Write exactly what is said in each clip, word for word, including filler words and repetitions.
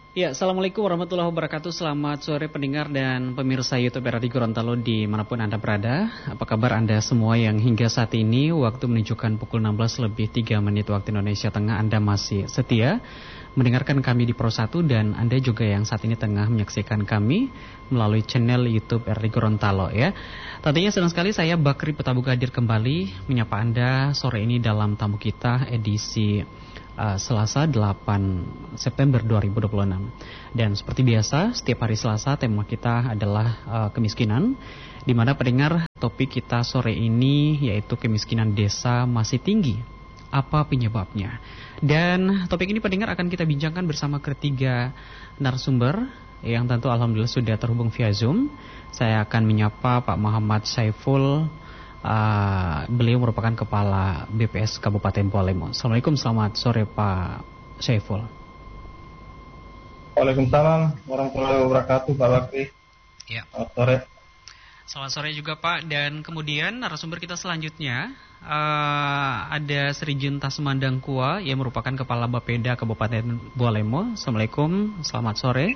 Ya, Assalamualaikum warahmatullahi wabarakatuh. Selamat sore pendengar dan pemirsa YouTube Radio Gorontalo dimanapun Anda berada. Apa kabar Anda semua yang hingga saat ini waktu menunjukkan pukul enam belas lebih tiga menit waktu Indonesia Tengah Anda masih setia mendengarkan kami di Pro satu, dan Anda juga yang saat ini tengah menyaksikan kami melalui channel YouTube Radio Gorontalo ya. Tentunya senang sekali saya Bakri Petabuga hadir kembali menyapa Anda sore ini dalam tamu kita edisi Uh, Selasa delapan September dua ribu dua puluh enam. Dan seperti biasa setiap hari Selasa tema kita adalah uh, kemiskinan, di mana pendengar topik kita sore ini yaitu kemiskinan desa masih tinggi. Apa penyebabnya? Dan topik ini pendengar akan kita bincangkan bersama ketiga narasumber yang tentu alhamdulillah sudah terhubung via Zoom. Saya akan menyapa Pak Muhammad Saiful. Uh, beliau merupakan kepala B P S Kabupaten Bualemo. Assalamualaikum, selamat sore Pak Saiful. Waalaikumsalam warahmatullahi wabarakatuh Pak Bakri. Ya. Selamat sore. Selamat sore juga Pak. Dan kemudian narasumber kita selanjutnya uh, ada Sri Junta Semandangkua yang merupakan kepala Bapeda Kabupaten Bualemo. Assalamualaikum, selamat sore.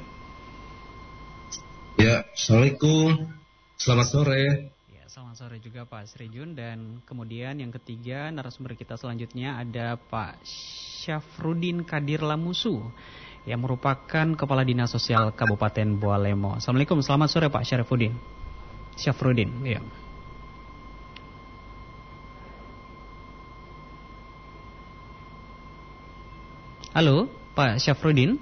Ya, Assalamualaikum, selamat sore. Selamat sore juga Pak Sri Jun. Dan kemudian yang ketiga narasumber kita selanjutnya ada Pak Syafrudin Kadir Lamusu yang merupakan Kepala Dinas Sosial Kabupaten Bualemo. Assalamualaikum, selamat sore Pak Syafrudin. Syafrudin, ya. Halo Pak Syafrudin.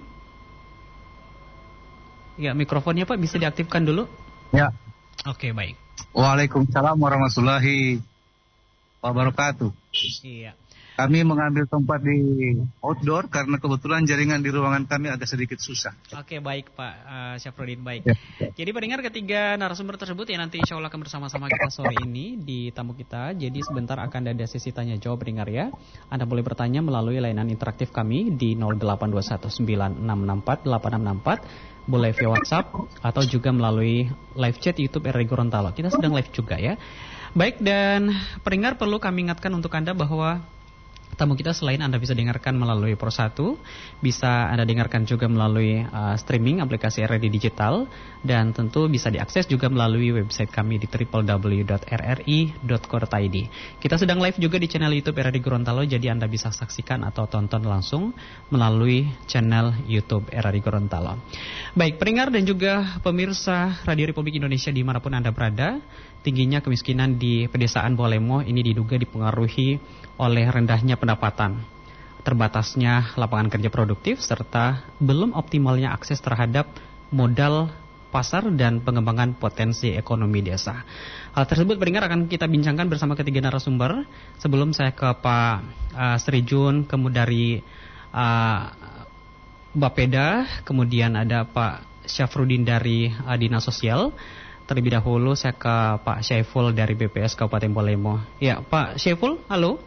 Ya, mikrofonnya Pak bisa diaktifkan dulu. Ya. Oke, baik. Waalaikumsalam warahmatullahi wabarakatuh. Iya. Kami mengambil tempat di outdoor karena kebetulan jaringan di ruangan kami agak sedikit susah. Oke, baik Pak uh, Syafrudin, baik. Ya. Jadi pendengar ketiga narasumber tersebut yang nanti insya Allah akan bersama-sama kita sore ini di tamu kita. Jadi sebentar akan ada sesi tanya jawab pendengar ya. Anda boleh bertanya melalui layanan interaktif kami di nol delapan dua satu sembilan enam enam empat delapan enam enam empat. Boleh via WhatsApp atau juga melalui live chat YouTube R D Gorontalo. Kita sedang live juga ya. Baik, dan pendengar perlu kami ingatkan untuk Anda bahwa tamu kita selain Anda bisa dengarkan melalui Pro satu, bisa Anda dengarkan juga melalui uh, streaming aplikasi R R D Digital, dan tentu bisa diakses juga melalui website kami di w w w dot r r i dot co dot i d. Kita sedang live juga di channel YouTube R R D Gorontalo, jadi Anda bisa saksikan atau tonton langsung melalui channel YouTube R R D Gorontalo. Baik, pendengar dan juga pemirsa Radio Republik Indonesia dimanapun Anda berada, tingginya kemiskinan di pedesaan Bualemo ini diduga dipengaruhi oleh rendahnya pendapatan, terbatasnya lapangan kerja produktif, serta belum optimalnya akses terhadap modal pasar dan pengembangan potensi ekonomi desa. Hal tersebut pendengar akan kita bincangkan bersama ketiga narasumber. Sebelum saya ke Pak uh, Sri Jun, kemudian dari uh, Bapeda, kemudian ada Pak Syafrudin dari uh, Dinas Sosial. Terlebih dahulu saya ke Pak Syaiful dari B P S Kabupaten Bualemo. Ya, Pak Syaiful, halo.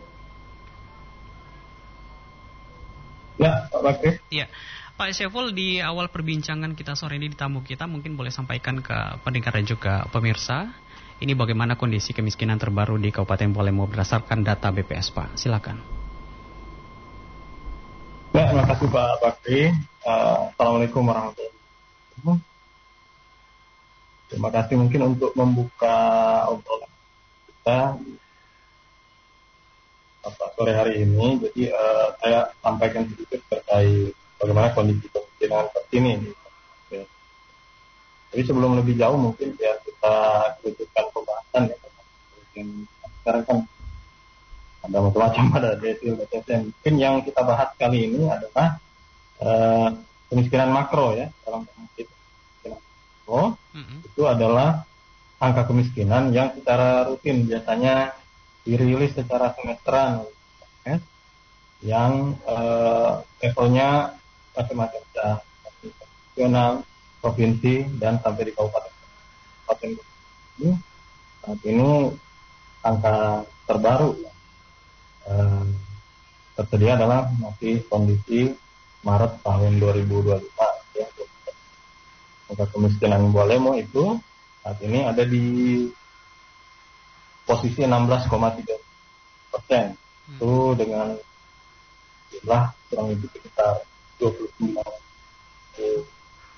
Ya, Pak Bakri. Ya, Pak Syaiful, di awal perbincangan kita sore ini di tamu kita mungkin boleh sampaikan ke pendengar dan juga pemirsa ini bagaimana kondisi kemiskinan terbaru di Kabupaten Bualemo berdasarkan data B P S, Pak. Silakan. Ya, terima kasih Pak Bakri. Uh, Assalamualaikum warahmatullahi wabarakatuh. Terima kasih mungkin untuk membuka obrolan kita apa, sore hari ini. Jadi uh, saya sampaikan sedikit terkait bagaimana kondisi kemiskinan terkini. Ya. Jadi sebelum lebih jauh mungkin ya kita lanjutkan pembahasan ya. Sekarang kan ada macam-macam, ada detil, detil. Mungkin yang kita bahas kali ini adalah uh, kemiskinan makro ya, dalam kemiskinan makro mm-hmm. itu adalah angka kemiskinan yang secara rutin biasanya dirilis secara semesteran ya, yang uh, levelnya macam-macam ya, nasional, provinsi dan sampai di kabupaten. Kabupaten ini saat ini angka terbaru ya, uh, tersedia adalah masih kondisi Maret tahun dua ribu dua puluh lima ya. Angka kemiskinan Bualemo itu saat ini ada di posisi enam belas koma tiga persen hmm. itu dengan jumlah kurang lebih sekitar dua puluh sembilan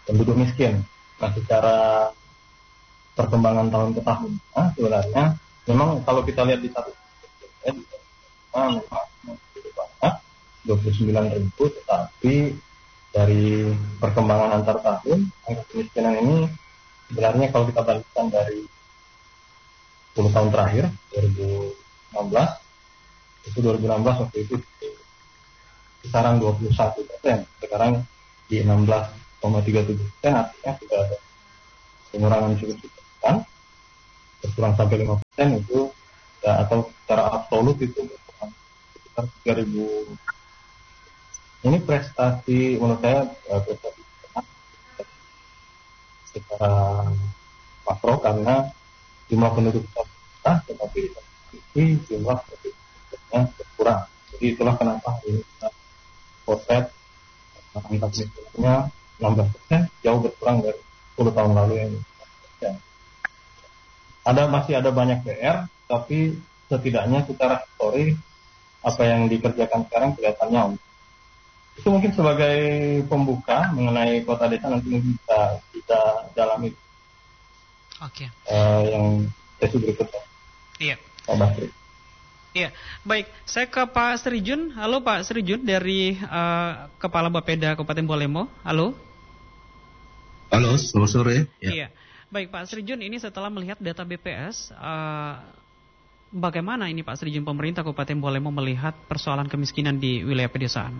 penduduk miskin. Nah, secara perkembangan tahun ke tahun, nah, sebenarnya memang kalau kita lihat di satu ya, nah, memang banyak dua puluh sembilan ribu, tetapi dari perkembangan antar tahun angka kemiskinan ini sebenarnya kalau kita bandingkan dari sepuluh tahun terakhir dua ribu enam belas itu dua ribu enam belas waktu itu kisaran dua puluh satu persen, sekarang di enam belas koma tiga tujuh persen, artinya sudah ada pengurangan cukup signifikan, berkurang sampai lima persen itu ya, atau secara absolut itu berkurang sekitar tiga ribu. Ini prestasi menurut saya ya, prestasi secara makro karena jumlah penduduk kita tetapi ini jumlah penduduknya berkurang. Jadi itulah kenapa ini kita potret angka kemiskinannya enam belas persen, jauh berkurang dari sepuluh tahun lalu yang lima belas persen. Ada masih ada banyak P R, tapi setidaknya secara histori apa yang dikerjakan sekarang kelihatannya. Itu mungkin sebagai pembuka mengenai kota desa, nanti bisa kita dalami. Oke. Okay. Uh, yang sesi berikutnya. Iya. Pak Basri. Iya, baik. Saya ke Pak Srijun. Halo Pak Srijun dari uh, Kepala Bapeda Kabupaten Bualemo. Halo. Halo, selamat sore. Ya. Iya. Baik Pak Srijun, ini setelah melihat data B P S, uh, bagaimana ini Pak Srijun pemerintah Kabupaten Bualemo melihat persoalan kemiskinan di wilayah pedesaan?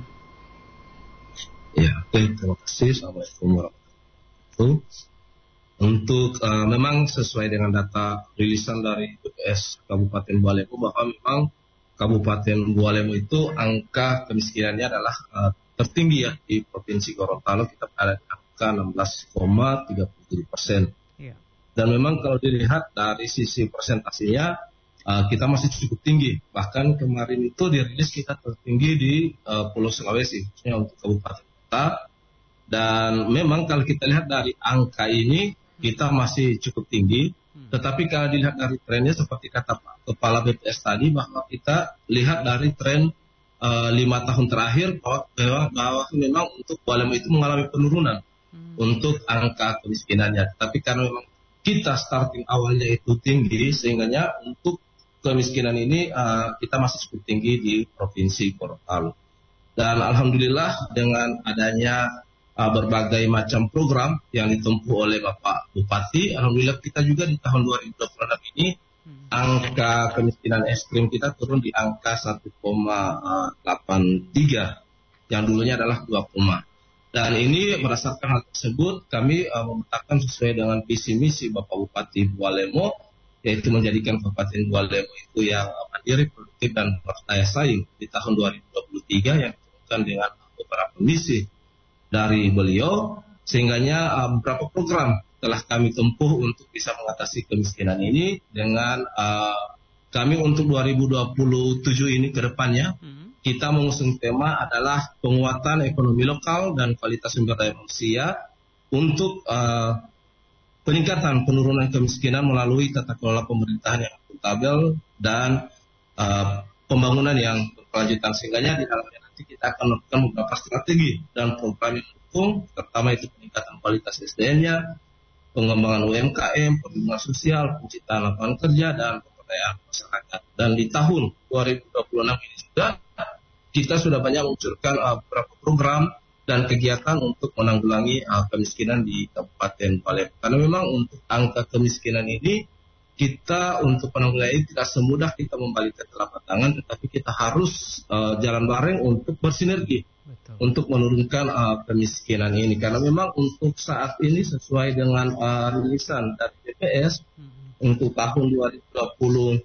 Ya, oke, terima kasih. Assalamualaikum warahmatullahi wabarakatuh. Untuk uh, memang sesuai dengan data rilisan dari B P S Kabupaten Bualemo, bahwa memang Kabupaten Bualemo itu angka kemiskinannya adalah uh, tertinggi ya di Provinsi Gorontalo. Kita ada di angka enam belas koma tiga tujuh persen. Yeah. Dan memang kalau dilihat dari sisi persentasenya uh, kita masih cukup tinggi. Bahkan kemarin itu dirilis kita tertinggi di uh, Pulau Sulawesi, khususnya untuk kabupaten kota. Dan memang kalau kita lihat dari angka ini kita masih cukup tinggi, tetapi kalau dilihat dari trennya seperti kata Pak Kepala B P S tadi, bahwa kita lihat dari tren uh, lima tahun terakhir bahwa, bahwa, bahwa memang untuk Bualemo itu mengalami penurunan hmm. untuk angka kemiskinannya. Tapi karena memang kita starting awalnya itu tinggi, sehingganya untuk kemiskinan ini uh, kita masih cukup tinggi di Provinsi Gorontalo. Dan alhamdulillah dengan adanya Uh, berbagai macam program yang ditempuh oleh Bapak Bupati, alhamdulillah kita juga di tahun dua ribu dua puluh enam ini hmm. angka kemiskinan ekstrim kita turun di angka satu koma delapan tiga yang dulunya adalah dua, dan ini berdasarkan hal tersebut kami uh, memetakan sesuai dengan visi misi Bapak Bupati Bualemo, yaitu menjadikan Kabupaten Bualemo itu yang mandiri, produktif dan berdaya saing di tahun dua ribu dua puluh tiga, yang diturunkan dengan beberapa misi dari beliau, sehingganya uh, beberapa program telah kami tempuh untuk bisa mengatasi kemiskinan ini dengan uh, kami untuk dua ribu dua puluh tujuh ini ke depannya hmm. kita mengusung tema adalah penguatan ekonomi lokal dan kualitas sumber daya manusia untuk uh, peningkatan penurunan kemiskinan melalui tata kelola pemerintahan yang akuntabel dan uh, pembangunan yang berkelanjutan. Sehingganya di dalamnya kita akan melakukan beberapa strategi dan program yang mendukung, terutama itu peningkatan kualitas S D M-nya, pengembangan U M K M, perlindungan sosial, penciptaan lapangan kerja, dan pemberdayaan masyarakat. Dan di tahun dua ribu dua puluh enam ini juga kita sudah banyak meluncurkan uh, beberapa program dan kegiatan untuk menanggulangi uh, kemiskinan di Kabupaten Bualemo. Karena memang untuk angka kemiskinan ini kita untuk penanggulangan ini tidak semudah kita membalikkan telapak tangan, tetapi kita harus uh, jalan bareng untuk bersinergi. Betul. Untuk menurunkan uh, kemiskinan ini. Karena memang untuk saat ini sesuai dengan uh, rilisan dari B P S hmm. untuk tahun dua ribu dua puluh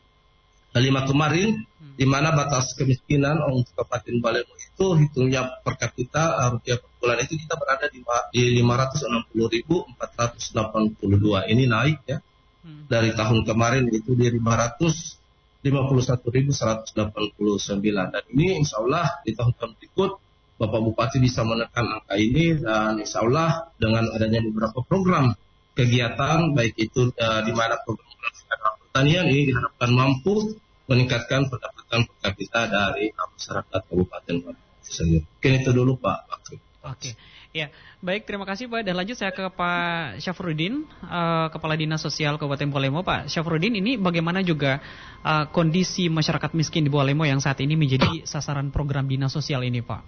lima kemarin, hmm. di mana batas kemiskinan untuk Kabupaten Bualemo itu hitungnya per kapita uh, rupiah per bulan itu kita berada di, di lima ratus enam puluh ribu empat ratus delapan puluh dua. Ini naik ya. Dari tahun kemarin itu di lima ratus lima puluh satu ribu seratus delapan puluh sembilan, dan ini insya Allah di tahun-tahun berikut Bapak Bupati bisa menekan angka ini, dan insya Allah dengan adanya beberapa program kegiatan baik itu uh, di mana program pertanian ini diharapkan mampu meningkatkan pendapatan per kapita dari masyarakat Kabupaten Bualemo. Mungkin itu dulu Pak Bakri. Oke, Ya, baik, terima kasih Pak. Dan lanjut saya ke Pak Syafruddin, uh, Kepala Dinas Sosial Kabupaten Bualemo. Pak Syafruddin, ini bagaimana juga uh, kondisi masyarakat miskin di Bualemo yang saat ini menjadi sasaran program dinas sosial ini, Pak?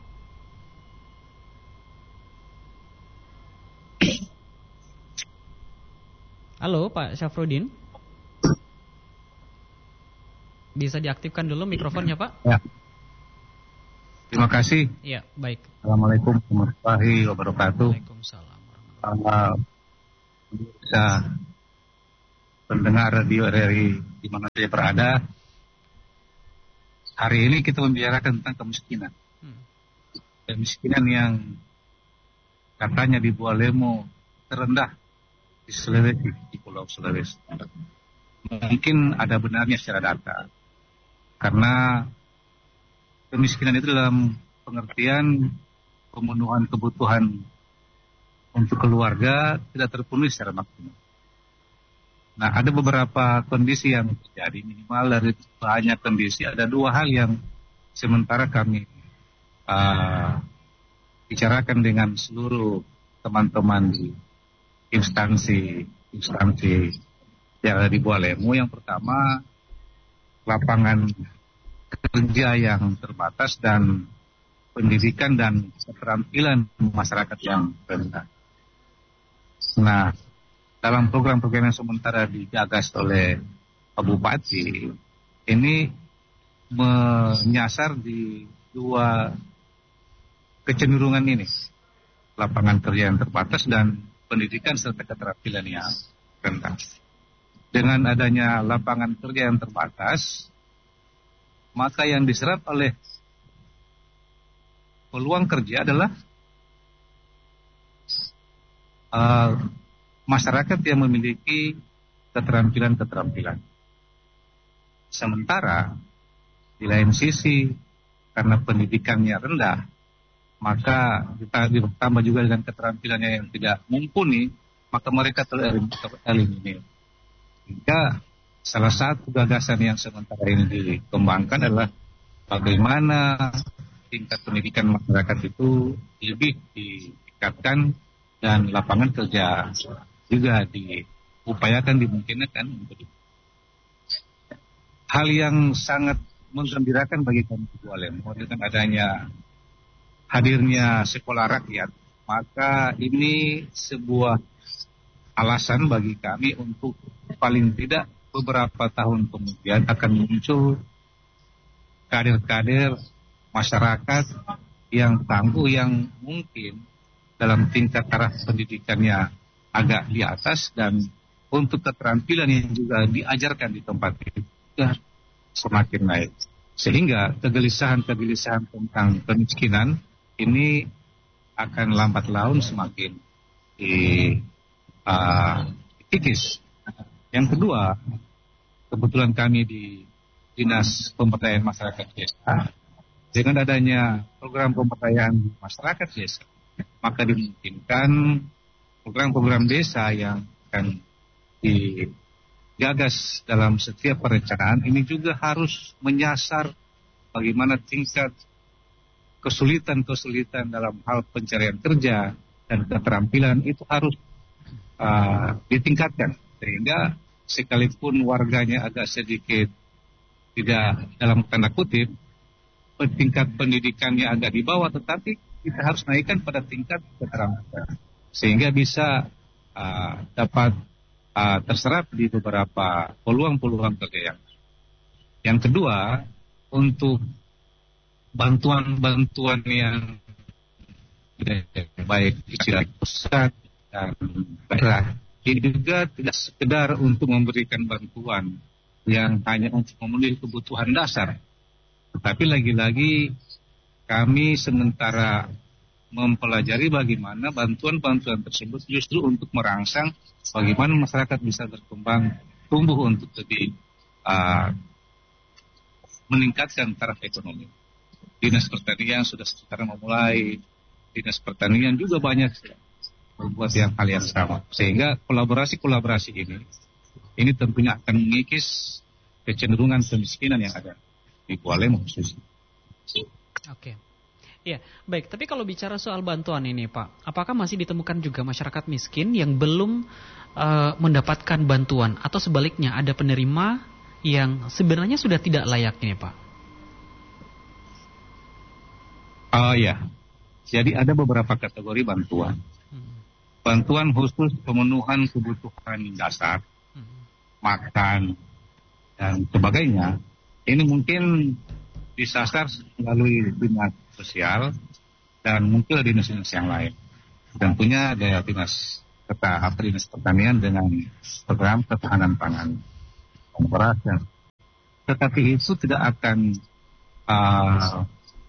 Halo, Pak Syafruddin. Bisa diaktifkan dulu mikrofonnya, Pak? Ya. Terima kasih. Ya, baik. Assalamualaikum warahmatullahi wabarakatuh. Waalaikumsalam. Uh, bisa pendengar radio R R I di mana saya berada. Hari ini kita membicarakan tentang kemiskinan. Hmm. Kemiskinan yang katanya di Bualemo terendah di Sulawesi, di Pulau Sulawesi. Mungkin ada benarnya secara data. Karena kemiskinan itu dalam pengertian pemenuhan kebutuhan untuk keluarga tidak terpenuhi secara maksimal. Nah, ada beberapa kondisi yang terjadi, minimal dari banyak kondisi. Ada dua hal yang sementara kami uh, bicarakan dengan seluruh teman-teman di instansi instansi yang ada di Bualemo. Yang pertama, lapangan kerja yang terbatas dan pendidikan dan keterampilan masyarakat yang rendah. Nah, dalam program-program yang sementara digagas oleh Pak Bupati, ini menyasar di dua kecenderungan ini, lapangan kerja yang terbatas dan pendidikan serta keterampilan yang rendah. Dengan adanya lapangan kerja yang terbatas, maka yang diserap oleh peluang kerja adalah uh, masyarakat yang memiliki keterampilan-keterampilan. Sementara di lain sisi, karena pendidikannya rendah, maka kita ditambah juga dengan keterampilannya yang tidak mumpuni, maka mereka tereliminir. Hingga salah satu gagasan yang sementara ini dikembangkan adalah bagaimana tingkat pendidikan masyarakat itu lebih ditingkatkan dan lapangan kerja juga diupayakan, dimungkinkan. Hal yang sangat menggembirakan bagi kami di Bualemo dengan adanya hadirnya sekolah rakyat, maka ini sebuah alasan bagi kami untuk paling tidak beberapa tahun kemudian akan muncul kader-kader masyarakat yang tangguh, yang mungkin dalam tingkat taraf pendidikannya agak di atas dan untuk keterampilan yang juga diajarkan di tempat itu semakin naik. Sehingga kegelisahan-kegelisahan tentang kemiskinan ini akan lambat laun semakin di Uh, kikis. Yang kedua, kebetulan kami di Dinas Pemberdayaan Masyarakat Desa, dengan adanya program pemberdayaan masyarakat desa, maka dimungkinkan program-program desa yang akan digagas dalam setiap perencanaan ini juga harus menyasar bagaimana tingkat kesulitan-kesulitan dalam hal pencarian kerja dan keterampilan itu harus Uh, ditingkatkan, sehingga sekalipun warganya agak sedikit tidak dalam tanda kutip tingkat pendidikannya agak di bawah, tetapi kita harus naikkan pada tingkat keterampilan sehingga bisa uh, dapat uh, terserap di beberapa peluang-peluang kerja yang. Yang kedua, untuk bantuan-bantuan yang baik di pusat dan daerah, ini juga tidak sekedar untuk memberikan bantuan yang hanya untuk memenuhi kebutuhan dasar, tetapi lagi-lagi kami sementara mempelajari bagaimana bantuan-bantuan tersebut justru untuk merangsang bagaimana masyarakat bisa berkembang, tumbuh untuk lebih uh, meningkatkan taraf ekonomi. Dinas Pertanian sudah sekarang memulai, Dinas Pertanian juga banyak membuat yang hal yang sama, sehingga kolaborasi-kolaborasi ini ini tentunya akan mengikis kecenderungan kemiskinan yang ada di Bualemo khususnya. Oke, Ya, baik. Tapi kalau bicara soal bantuan ini, Pak, apakah masih ditemukan juga masyarakat miskin yang belum uh, mendapatkan bantuan, atau sebaliknya ada penerima yang sebenarnya sudah tidak layak ini, Pak? Oh ya, jadi ada beberapa kategori bantuan. Bantuan khusus pemenuhan kebutuhan dasar, makan, dan sebagainya. Ini mungkin disasar melalui dinas sosial dan mungkin ada dinas-dinas yang lain. Tentunya ada dinas keta atau dinas pertanian dengan program ketahanan pangan dan beras. Tetapi itu tidak akan uh,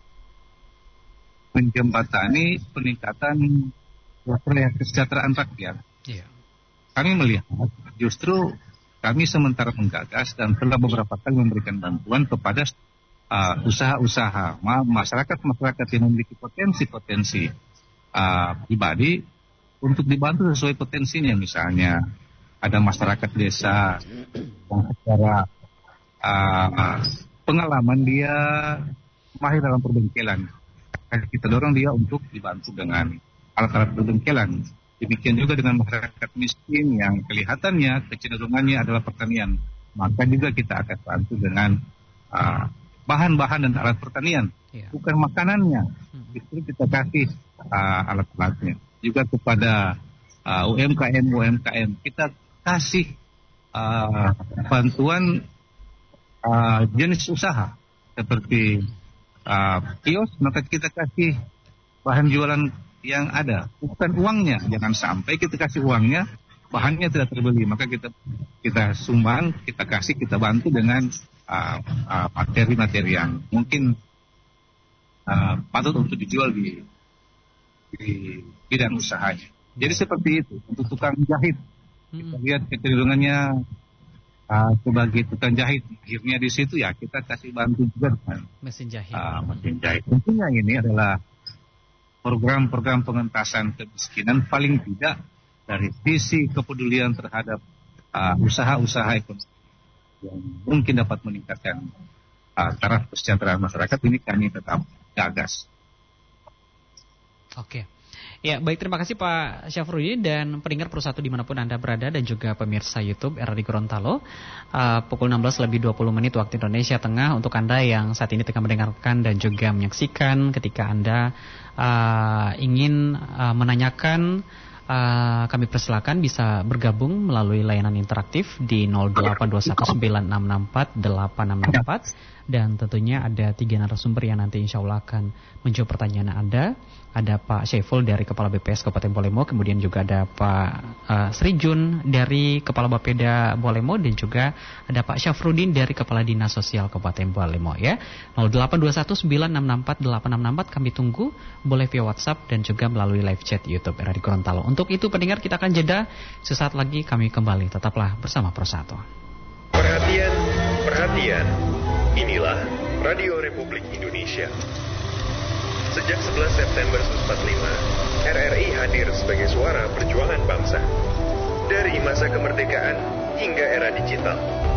menjembatani peningkatan kesejahteraan rakyat. Yeah. Kami melihat justru kami sementara menggagas dan telah beberapa kali memberikan bantuan kepada uh, usaha-usaha masyarakat-masyarakat yang memiliki potensi-potensi uh, pribadi untuk dibantu sesuai potensinya. Misalnya ada masyarakat desa yang secara uh, pengalaman dia mahir dalam perbengkelan. Kita dorong dia untuk dibantu dengan alat-alat perbengkelan. Demikian juga dengan masyarakat miskin yang kelihatannya kecenderungannya adalah pertanian. Maka juga kita akan bantu dengan uh, bahan-bahan dan alat pertanian. Yeah. Bukan makanannya. Justru kita kasih uh, alat-alatnya. Juga kepada uh, U M K M U M K M. Kita kasih uh, bantuan uh, jenis usaha. Seperti uh, kios, maka kita kasih bahan jualan yang ada, bukan uangnya. Jangan sampai kita kasih uangnya, bahannya tidak terbeli. Maka kita kita sumbang, kita kasih, kita bantu dengan uh, uh, materi-materi yang mungkin uh, patut untuk dijual di, di bidang usahanya. Jadi seperti itu. Untuk tukang jahit, kita lihat kecenderungannya uh, sebagai tukang jahit. Akhirnya di situ ya kita kasih bantu juga dengan mesin jahit. Uh, mesin jahit. Tentunya ini adalah program-program pengentasan kemiskinan paling tidak dari sisi kepedulian terhadap uh, usaha-usaha ekonomi yang mungkin dapat meningkatkan uh, taraf kesejahteraan masyarakat. Ini kami tetap gagas. Oke. Ya, baik, terima kasih Pak Syafruddin dan pendengar Pro satu dimanapun Anda berada dan juga pemirsa YouTube R R I Gorontalo. Uh, pukul enam belas lebih dua puluh menit waktu Indonesia Tengah untuk Anda yang saat ini tengah mendengarkan dan juga menyaksikan. Ketika Anda uh, ingin uh, menanyakan, uh, kami persilakan bisa bergabung melalui layanan interaktif di nol delapan dua satu sembilan enam enam empat delapan enam enam empat. Dan tentunya ada tiga narasumber yang nanti insya Allah akan menjawab pertanyaan Anda. Ada Pak Syaiful dari Kepala B P S Kabupaten Bolemo, kemudian juga ada Pak uh, Sri Jun dari Kepala Bapeda Bolemo, dan juga ada Pak Syafruddin dari Kepala Dinas Sosial Kabupaten Bolemo ya. nol delapan dua satu sembilan enam enam empat delapan enam enam empat kami tunggu, boleh via WhatsApp dan juga melalui live chat YouTube R R I Gorontalo. Untuk itu pendengar, kita akan jeda, sesaat lagi kami kembali, tetaplah bersama Pro satu. Perhatian, perhatian. Inilah Radio Republik Indonesia. Sejak sebelas September seribu sembilan ratus empat puluh lima, R R I hadir sebagai suara perjuangan bangsa. Dari masa kemerdekaan hingga era digital.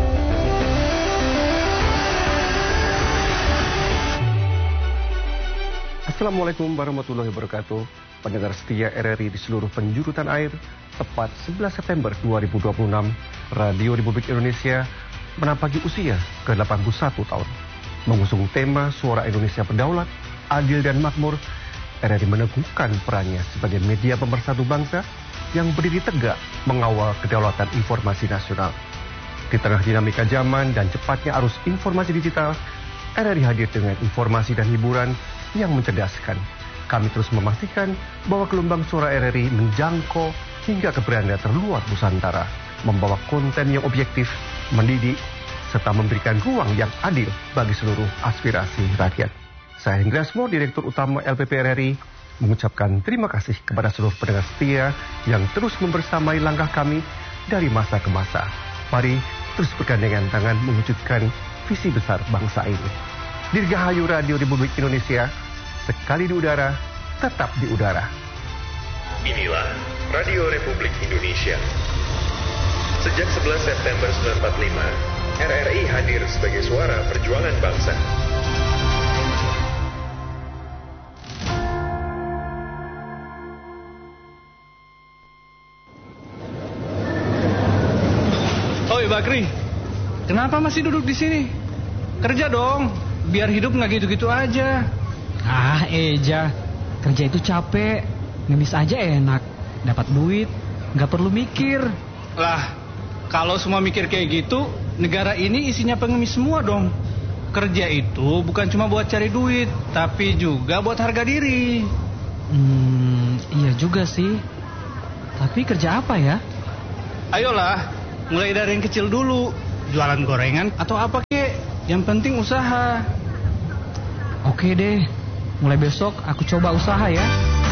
Assalamualaikum warahmatullahi wabarakatuh. Pendengar setia R R I di seluruh penjuru tanah air, tepat sebelas September dua ribu dua puluh enam, Radio Republik Indonesia menapaki usia ke delapan puluh satu tahun. Mengusung tema Suara Indonesia Berdaulat, Adil dan Makmur, R R I meneguhkan perannya sebagai media pemersatu bangsa yang berdiri tegak mengawal kedaulatan informasi nasional. Di tengah dinamika zaman dan cepatnya arus informasi digital, R R I hadir dengan informasi dan hiburan yang mencerdaskan. Kami terus memastikan bahwa gelombang suara R R I menjangkau hingga ke beranda terluar Nusantara, membawa konten yang objektif, mendidik, serta memberikan ruang yang adil bagi seluruh aspirasi rakyat. Saya Hendriasmo, Direktur Utama L P P R R I, mengucapkan terima kasih kepada seluruh pendengar setia yang terus membersamai langkah kami dari masa ke masa. Mari terus bergandengan tangan mewujudkan visi besar bangsa ini. Dirgahayu Radio Republik Indonesia, sekali di udara, tetap di udara. Inilah Radio Republik Indonesia. Sejak sebelas September seribu sembilan ratus empat puluh lima, R R I hadir sebagai suara perjuangan bangsa. Bakri, kenapa masih duduk di sini? Kerja dong, biar hidup nggak gitu-gitu aja. Ah, Eja, kerja itu capek, ngemis aja enak, dapat duit, nggak perlu mikir. Lah, kalau semua mikir kayak gitu, negara ini isinya pengemis semua dong. Kerja itu bukan cuma buat cari duit, tapi juga buat harga diri. Hmm, iya juga sih. Tapi kerja apa ya? Ayolah, mulai dari yang kecil dulu. Jualan gorengan atau apa kek, yang penting usaha. Oke deh, mulai besok aku coba usaha ya.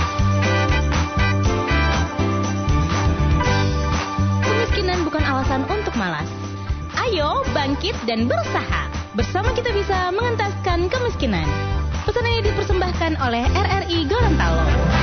Kemiskinan bukan alasan untuk malas. Ayo bangkit dan berusaha. Bersama kita bisa mengentaskan kemiskinan. Pesan ini dipersembahkan oleh R R I Gorontalo.